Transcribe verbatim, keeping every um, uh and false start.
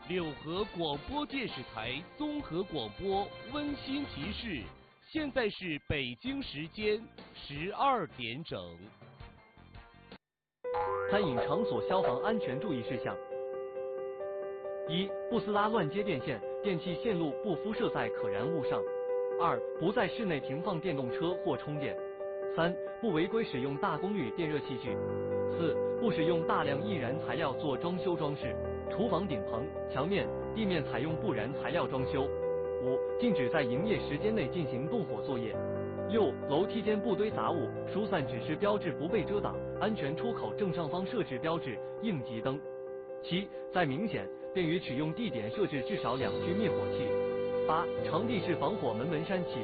柳河广播电视台综合广播温馨提示：现在是北京时间十二点整。 餐饮场所消防安全注意事项：一、不撕拉乱接电线，电器线路不敷设在可燃物上；二、不在室内停放电动车或充电；三、不违规使用大功率电热器具；四、不使用大量易燃材料做装修装饰，厨房顶棚、墙面、地面采用不燃材料装修；五、禁止在营业时间内进行动火作业；六、楼梯间不堆杂物，疏散指示标志不被遮挡，安全出口正上方设置标志应急灯；七、在明显便于取用地点设置至少两具灭火器；八、场地是防火门门扇起